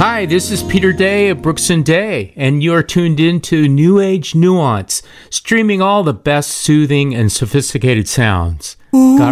Hi, this is Peter Day of Brooks and Day, and you're tuned in to New Age Nuance, streaming all the best soothing and sophisticated sounds. Got